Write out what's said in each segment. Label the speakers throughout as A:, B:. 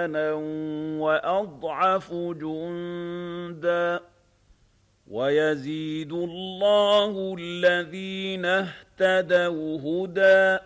A: مكانا وأضعف جندا ويزيد الله الذين اهتدوا هدى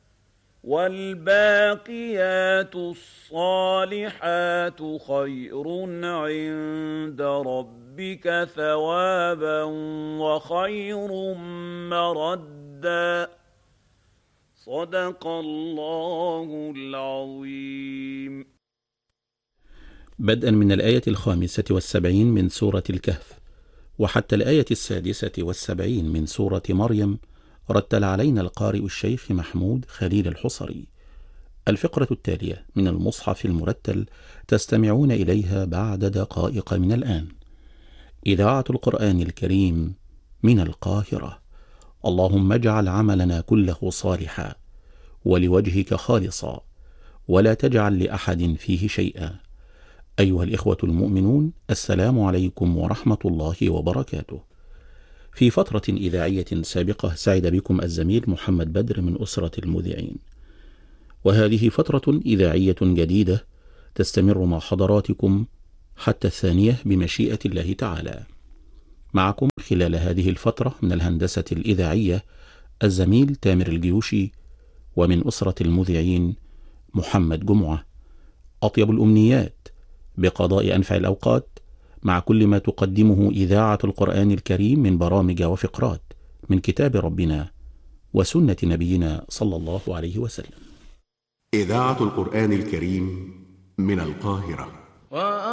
A: والباقيات الصالحات خير عند ربك ثوابا وخير مردا صدق الله العظيم.
B: بدءا من الآية 75 من سورة الكهف وحتى الآية 76 من سورة مريم رتل علينا القارئ الشيخ محمود خليل الحصري. الفقرة التالية من المصحف المرتل تستمعون إليها بعد دقائق من الآن. إذاعة القرآن الكريم من القاهرة. اللهم اجعل عملنا كله صالحا ولوجهك خالصا ولا تجعل لأحد فيه شيئا. أيها الإخوة المؤمنون، السلام عليكم ورحمة الله وبركاته. في فترة إذاعية سابقة سعد بكم الزميل محمد بدر من أسرة المذيعين، وهذه فترة إذاعية جديدة تستمر مع حضراتكم حتى 2 بمشيئة الله تعالى. معكم خلال هذه الفترة من الهندسة الإذاعية الزميل تامر الجيوشي، ومن أسرة المذيعين محمد جمعة. أطيب الأمنيات بقضاء أنفع الأوقات مع كل ما تقدمه إذاعة القرآن الكريم من برامج وفقرات من كتاب ربنا وسنة نبينا صلى الله عليه وسلم.
C: إذاعة القرآن الكريم من القاهرة.